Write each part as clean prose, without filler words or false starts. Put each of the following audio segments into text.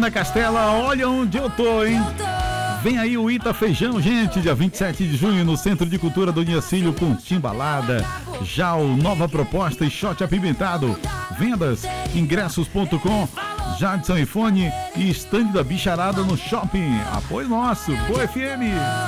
Ana Castela, olha onde eu tô, hein? Vem aí o Ita Feijão, gente, dia 27 de junho no Centro de Cultura do Niacílio com timbalada, já o Nova Proposta e shot apimentado. Vendas, ingressos.com, Jadson iPhone e stand da bicharada no shopping. Apoio nosso, Boa FM.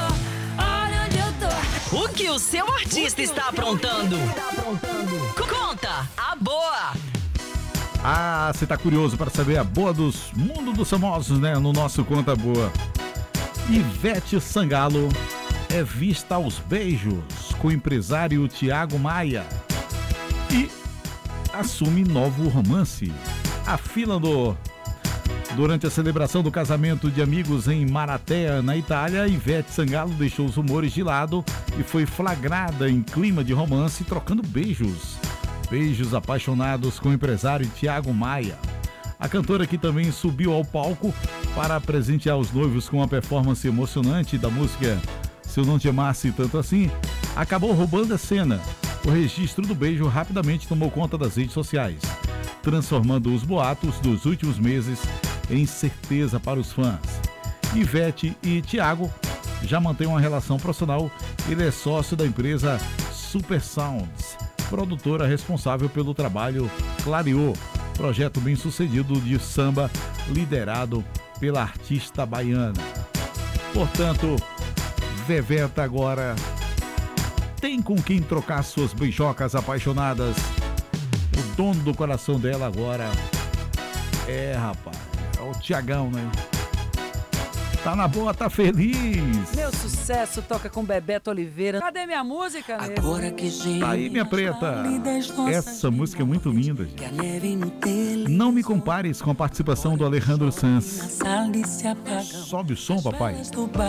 O que o seu artista está aprontando? Conta a boa! Ah, você tá curioso para saber a boa dos mundo dos famosos, né? No nosso Conta Boa. Ivete Sangalo é vista aos beijos com o empresário Thiago Maia e assume novo romance. A fila Durante a celebração do casamento de amigos em Maratea, na Itália, Ivete Sangalo deixou os rumores de lado e foi flagrada em clima de romance, trocando beijos. Beijos apaixonados com o empresário Thiago Maia. A cantora, que também subiu ao palco para presentear os noivos com uma performance emocionante da música Se Eu Não Te Amasse Tanto Assim, acabou roubando a cena. O registro do beijo rapidamente tomou conta das redes sociais, transformando os boatos dos últimos meses em certeza para os fãs. Ivete e Thiago já mantêm uma relação profissional. Ele é sócio da empresa Super Sounds, produtora responsável pelo trabalho Clareou, projeto bem sucedido de samba liderado pela artista baiana. Portanto, Veveta agora tem com quem trocar suas beijocas apaixonadas. O dono do coração dela agora rapaz, é o Thiagão, né? Tá na boa, tá feliz. Meu sucesso toca com Bebeto Oliveira. Cadê minha música mesmo? Agora que gente Tá aí, minha preta. Essa música é muito linda, gente. Não Me Compares, com a participação do Alejandro Sanz. Sobe o som, papai.